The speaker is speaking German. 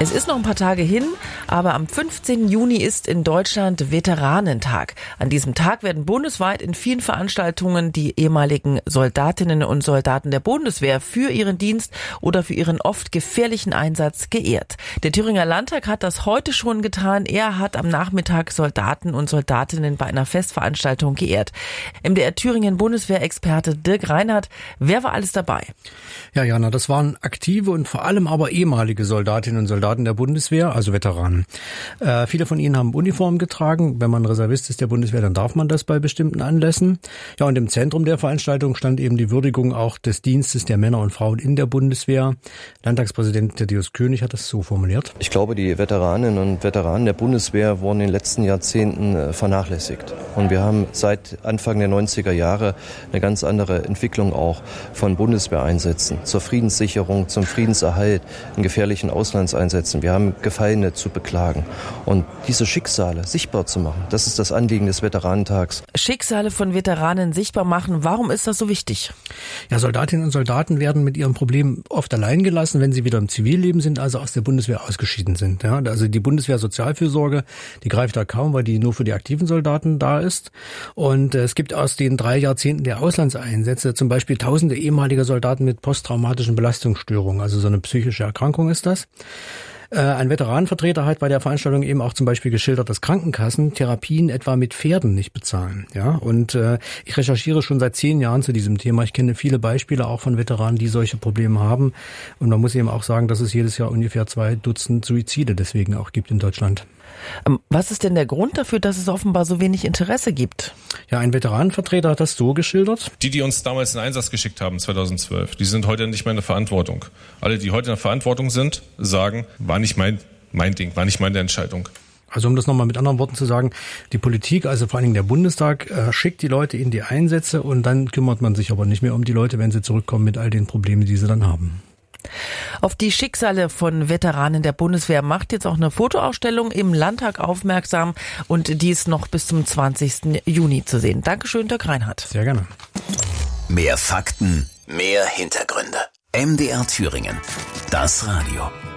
Es ist noch ein paar Tage hin, aber am 15. Juni ist in Deutschland Veteranentag. An diesem Tag werden bundesweit in vielen Veranstaltungen die ehemaligen Soldatinnen und Soldaten der Bundeswehr für ihren Dienst oder für ihren oft gefährlichen Einsatz geehrt. Der Thüringer Landtag hat das heute schon getan. Er hat am Nachmittag Soldaten und Soldatinnen bei einer Festveranstaltung geehrt. MDR Thüringen Bundeswehrexperte Dirk Reinhardt, wer war alles dabei? Ja, Jana, das waren aktive und vor allem aber ehemalige Soldatinnen und Soldaten der Bundeswehr, also Veteranen. Viele von ihnen haben Uniform getragen. Wenn man Reservist ist der Bundeswehr, dann darf man das bei bestimmten Anlässen. Ja, und im Zentrum der Veranstaltung stand eben die Würdigung auch des Dienstes der Männer und Frauen in der Bundeswehr. Landtagspräsident Thaddeus König hat das so formuliert. Ich glaube, die Veteraninnen und Veteranen der Bundeswehr wurden in den letzten Jahrzehnten vernachlässigt. Und wir haben seit Anfang der 90er Jahre eine ganz andere Entwicklung auch von Bundeswehreinsätzen zur Friedenssicherung, zum Friedenserhalt in gefährlichen Auslandseinsätzen. Wir haben Gefallene zu beklagen. Und diese Schicksale sichtbar zu machen, das ist das Anliegen des Veteranentags. Schicksale von Veteranen sichtbar machen, warum ist das so wichtig? Ja, Soldatinnen und Soldaten werden mit ihrem Problem oft allein gelassen, wenn sie wieder im Zivilleben sind, also aus der Bundeswehr ausgeschieden sind. Ja, also die Bundeswehr-Sozialfürsorge, die greift da kaum, weil die nur für die aktiven Soldaten da ist. Und es gibt aus den 3 Jahrzehnten der Auslandseinsätze zum Beispiel tausende ehemaliger Soldaten mit posttraumatischen Belastungsstörungen, also so eine psychische Erkrankung ist das. Ein Veteranenvertreter hat bei der Veranstaltung eben auch zum Beispiel geschildert, dass Krankenkassen Therapien etwa mit Pferden nicht bezahlen. Ja, und ich recherchiere schon seit 10 Jahren zu diesem Thema. Ich kenne viele Beispiele auch von Veteranen, die solche Probleme haben. Und man muss eben auch sagen, dass es jedes Jahr ungefähr 2 Dutzend Suizide deswegen auch gibt in Deutschland. Was ist denn der Grund dafür, dass es offenbar so wenig Interesse gibt? Ja, ein Veteranenvertreter hat das so geschildert. Die uns damals in Einsatz geschickt haben, 2012, die sind heute nicht mehr in der Verantwortung. Alle, die heute in der Verantwortung sind, sagen, war nicht mein Ding, war nicht meine Entscheidung. Also um das nochmal mit anderen Worten zu sagen, die Politik, also vor allen Dingen der Bundestag, schickt die Leute in die Einsätze und dann kümmert man sich aber nicht mehr um die Leute, wenn sie zurückkommen mit all den Problemen, die sie dann haben. Auf die Schicksale von Veteranen der Bundeswehr macht jetzt auch eine Fotoausstellung im Landtag aufmerksam und die ist noch bis zum 20. Juni zu sehen. Dankeschön, Dirk Reinhardt. Sehr gerne. Mehr Fakten, mehr Hintergründe. MDR Thüringen. Das Radio.